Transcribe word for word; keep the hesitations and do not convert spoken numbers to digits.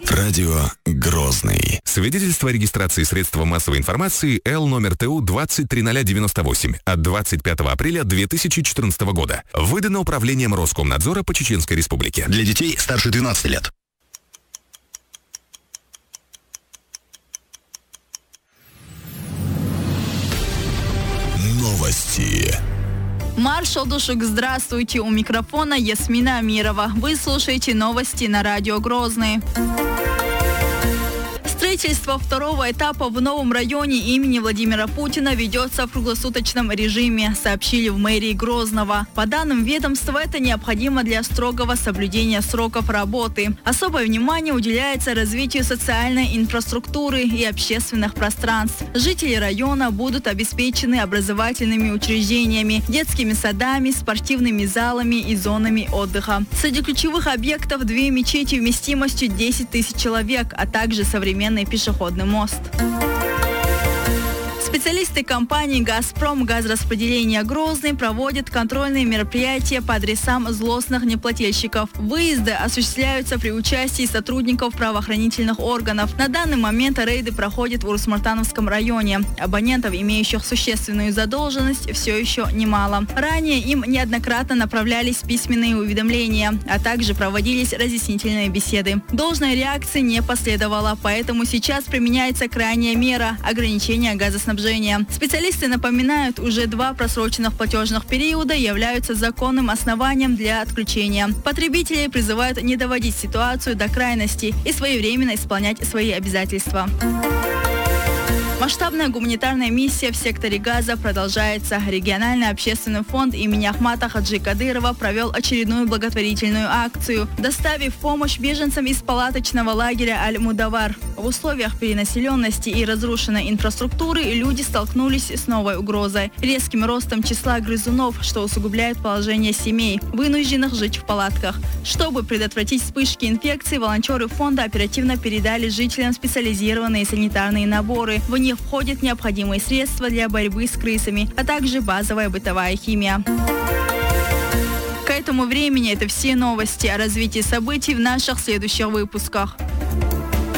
Радио Грозный. Свидетельство о регистрации средства массовой информации Л номер Т У двадцать три ноль девяносто восемь от двадцать пятого апреля две тысячи четырнадцатого года. Выдано Управлением Роскомнадзора по Чеченской Республике. Для детей старше двенадцати лет. Новости. Маршал Душук, здравствуйте. У микрофона Ясмина Амирова. Вы слушаете новости на радио Грозный. Строительство второго этапа в новом районе имени Владимира Путина ведется в круглосуточном режиме, сообщили в мэрии Грозного. По данным ведомства, это необходимо для строгого соблюдения сроков работы. Особое внимание уделяется развитию социальной инфраструктуры и общественных пространств. Жители района будут обеспечены образовательными учреждениями, детскими садами, спортивными залами и зонами отдыха. Среди ключевых объектов две мечети вместимостью десять тысяч человек, а также современный пешеходный мост. Специалисты компании «Газпром» газораспределения Грозный проводят контрольные мероприятия по адресам злостных неплательщиков. Выезды осуществляются при участии сотрудников правоохранительных органов. На данный момент рейды проходят в Урус-Мартановском районе. Абонентов, имеющих существенную задолженность, все еще немало. Ранее им неоднократно направлялись письменные уведомления, а также проводились разъяснительные беседы. Должной реакции не последовало, поэтому сейчас применяется крайняя мера – ограничения газоснабжения. Специалисты напоминают, уже два просроченных платежных периода являются законным основанием для отключения. Потребители призывают не доводить ситуацию до крайности и своевременно исполнять свои обязательства. Масштабная гуманитарная миссия в секторе Газа продолжается. Региональный общественный фонд имени Ахмата Хаджи Кадырова провел очередную благотворительную акцию, доставив помощь беженцам из палаточного лагеря Аль-Мудавар. В условиях перенаселенности и разрушенной инфраструктуры люди столкнулись с новой угрозой – резким ростом числа грызунов, что усугубляет положение семей, вынужденных жить в палатках. Чтобы предотвратить вспышки инфекции, волонтеры фонда оперативно передали жителям специализированные санитарные наборы. В них входят необходимые средства для борьбы с крысами, а также базовая бытовая химия. К этому времени это все новости о развитии событий в наших следующих выпусках.